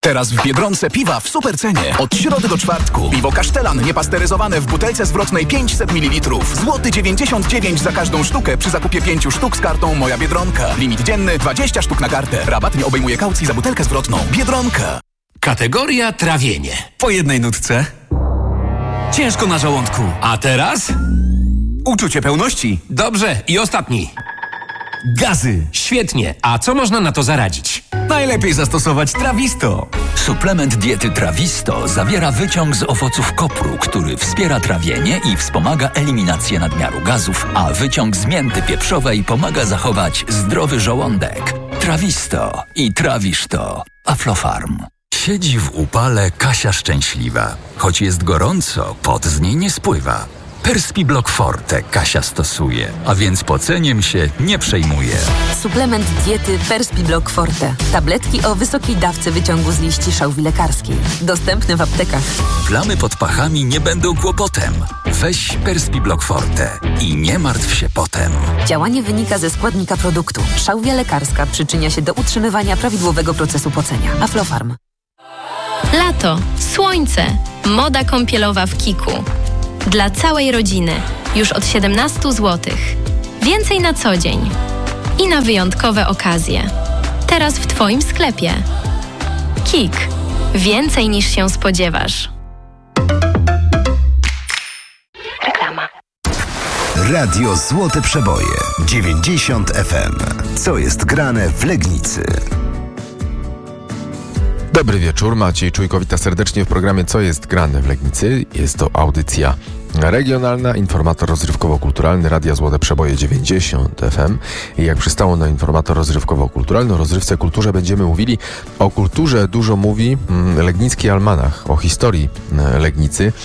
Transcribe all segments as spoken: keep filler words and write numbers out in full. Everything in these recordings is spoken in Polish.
Teraz w Biedronce piwa w supercenie. Od środy do czwartku. Piwo Kasztelan niepasteryzowane w butelce zwrotnej pięćset mililitrów. Złoty dziewięćdziesiąt dziewięć za każdą sztukę przy zakupie pięciu sztuk z kartą Moja Biedronka. Limit dzienny dwadzieścia sztuk na kartę. Rabat nie obejmuje kaucji za butelkę zwrotną. Biedronka. Kategoria trawienie. Po jednej nutce. Ciężko na żołądku. A teraz? Uczucie pełności. Dobrze. I ostatni. Gazy. Świetnie. A co można na to zaradzić? Najlepiej zastosować Trawisto. Suplement diety Trawisto zawiera wyciąg z owoców kopru, który wspiera trawienie i wspomaga eliminację nadmiaru gazów, a wyciąg z mięty pieprzowej pomaga zachować zdrowy żołądek. Trawisto i trawisz to. Aflofarm. Siedzi w upale Kasia szczęśliwa. Choć jest gorąco, pot z niej nie spływa. Perspiblock Forte Kasia stosuje, a więc poceniem się nie przejmuje. Suplement diety Perspiblock Forte. Tabletki o wysokiej dawce wyciągu z liści szałwi lekarskiej. Dostępny w aptekach. Plamy pod pachami nie będą kłopotem. Weź Perspiblock Forte i nie martw się potem. Działanie wynika ze składnika produktu. Szałwia lekarska przyczynia się do utrzymywania prawidłowego procesu pocenia. Aflofarm. Lato, słońce, moda kąpielowa w Kiku. Dla całej rodziny, już od siedemnaście złotych. Więcej na co dzień i na wyjątkowe okazje. Teraz w Twoim sklepie. Kik. Więcej niż się spodziewasz. Reklama. Radio Złote Przeboje dziewięćdziesiąt F M. Co jest grane w Legnicy? Dobry wieczór, Maciej Czujko, witam serdecznie w programie Co jest grane w Legnicy. Jest to audycja regionalna, informator rozrywkowo-kulturalny Radia Złote Przeboje dziewięćdziesiąt F M. I jak przystało na informator rozrywkowo-kulturalny, o rozrywce, kulturze będziemy mówili. O kulturze dużo mówi Legnicki Almanach, o historii Legnicy.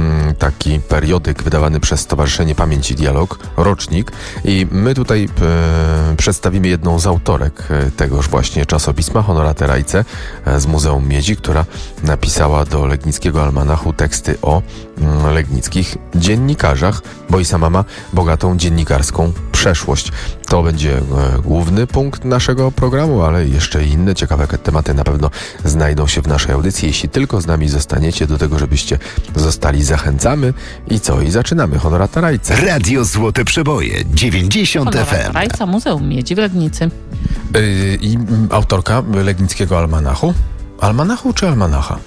Taki periodyk wydawany przez Stowarzyszenie Pamięć i Dialog, rocznik. I my tutaj e, przedstawimy jedną z autorek tegoż właśnie czasopisma, Honoratę Rajce z Muzeum Miedzi, która napisała do Legnickiego Almanachu teksty o mm, legnickich dziennikarzach, bo i sama ma bogatą dziennikarską przeszłość. To będzie e, główny punkt naszego programu, ale jeszcze inne ciekawe tematy na pewno znajdą się w naszej audycji. Jeśli tylko z nami zostaniecie, do tego, żebyście zostali, zachęcamy. I co? I zaczynamy. Honorata Rajca. Radio Złote Przeboje dziewięćdziesiąt F M. Honorata Rajca, Muzeum Miedzi w Legnicy. Yy, I autorka Legnickiego Almanachu. Almanachu czy Almanacha?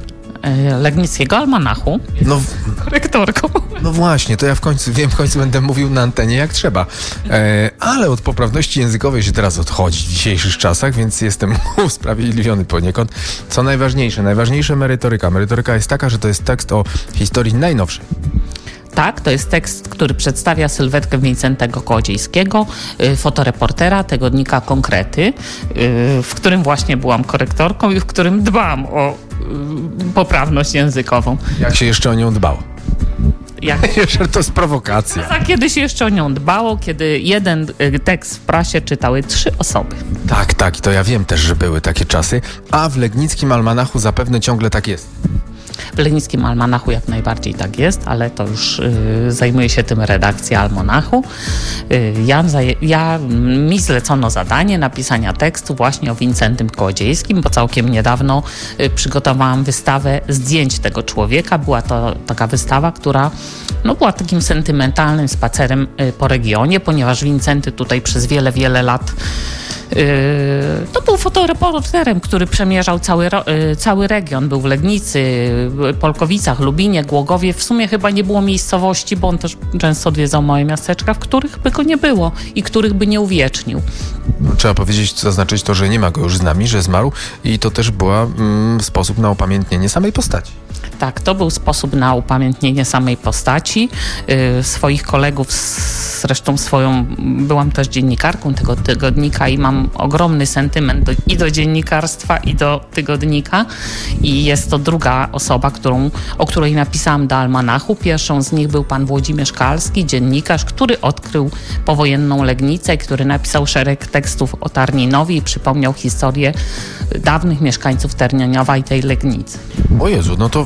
Legnickiego Almanachu. No, korektorką. No właśnie, to ja w końcu wiem, w końcu będę mówił na antenie jak trzeba. E, ale od poprawności językowej się teraz odchodzi w dzisiejszych czasach, więc jestem usprawiedliwiony poniekąd. Co najważniejsze, najważniejsza merytoryka. Merytoryka jest taka, że to jest tekst o historii najnowszej. Tak, to jest tekst, który przedstawia sylwetkę Wincentego Kołodziejskiego, y, fotoreportera tygodnika Konkrety, y, w którym właśnie byłam korektorką i w którym dbam o y, poprawność językową. Jak się jeszcze o nią dbało? Jak... Jeszcze to jest prowokacja. A kiedy się jeszcze o nią dbało, kiedy jeden y, tekst w prasie czytały trzy osoby. Tak, tak, i to ja wiem też, że były takie czasy, a w Legnickim Almanachu zapewne ciągle tak jest. W Legnickim Almanachu jak najbardziej tak jest, ale to już y, zajmuje się tym redakcja Almanachu. Y, ja, ja, mi zlecono zadanie napisania tekstu właśnie o Wincentym Kołodziejskim, bo całkiem niedawno y, przygotowałam wystawę zdjęć tego człowieka. Była to taka wystawa, która no, była takim sentymentalnym spacerem y, po regionie, ponieważ Wincenty tutaj przez wiele, wiele lat to był fotoreporterem, który przemierzał cały, cały region. Był w Legnicy, Polkowicach, Lubinie, Głogowie. W sumie chyba nie było miejscowości, bo on też często odwiedzał małe miasteczka, w których by go nie było i których by nie uwiecznił. Trzeba powiedzieć, zaznaczyć to, że nie ma go już z nami, że zmarł i to też był mm, sposób na upamiętnienie samej postaci. Tak, to był sposób na upamiętnienie samej postaci. Yy, swoich kolegów, zresztą swoją, byłam też dziennikarką tego tygodnika i mam ogromny sentyment do, i do dziennikarstwa, i do tygodnika. I jest to druga osoba, którą, o której napisałam do Almanachu. Pierwszą z nich był pan Włodzimierz Kalski, dziennikarz, który odkrył powojenną Legnicę, który napisał szereg tekstów o Tarninowi i przypomniał historię dawnych mieszkańców Tarninowa i tej Legnicy. O Jezu, no to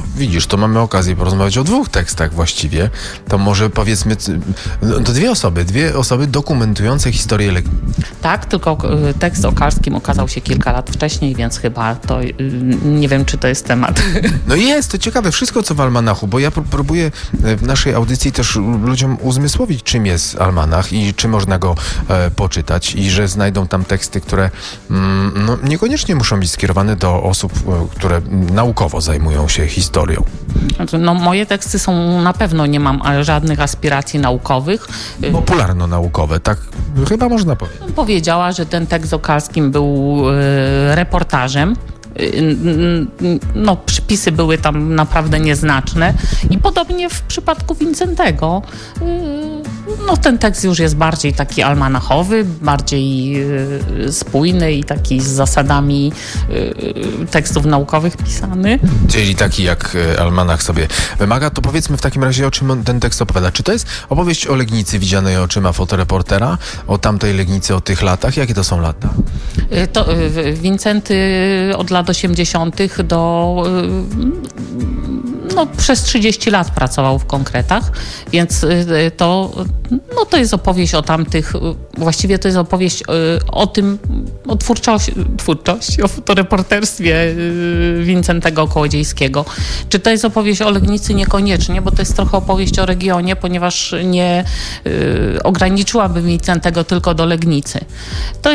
widzisz, to mamy okazję porozmawiać o dwóch tekstach właściwie. To może powiedzmy, no, to dwie osoby, dwie osoby dokumentujące historię Legnicy. Tak, tylko y, tekst o Kalskim ukazał się kilka lat wcześniej, więc chyba to y, nie wiem, czy to jest temat. No jest, to ciekawe, wszystko co w almanachu, bo ja pró- próbuję w naszej audycji też ludziom uzmysłowić, czym jest almanach i czy można go e, poczytać i że znajdą tam teksty, które mm, no, niekoniecznie muszą być skierowane do osób, e, które naukowo zajmują się historią. No, moje teksty są, na pewno nie mam żadnych aspiracji naukowych. Popularno-naukowe, tak chyba można powiedzieć. Powiedziała, że ten tekst o Kalskim był e, reportażem. No, przypisy były tam naprawdę nieznaczne i podobnie w przypadku Wincentego. No, ten tekst już jest bardziej taki almanachowy, bardziej spójny i taki z zasadami tekstów naukowych pisany. Czyli taki jak almanach sobie wymaga, to powiedzmy w takim razie, o czym ten tekst opowiada. Czy to jest opowieść o Legnicy widzianej oczyma fotoreportera, o tamtej Legnicy, o tych latach? Jakie to są lata? To Wincenty od lat osiemdziesiątych do no, przez trzydzieści lat pracował w konkretach, więc to, no, to jest opowieść o tamtych, właściwie to jest opowieść o tym, o twórczości, twórczości o fotoreporterstwie Wincentego Kołodziejskiego. Czy to jest opowieść o Legnicy? Niekoniecznie, bo to jest trochę opowieść o regionie, ponieważ nie y, ograniczyłabym Wincentego tylko do Legnicy. To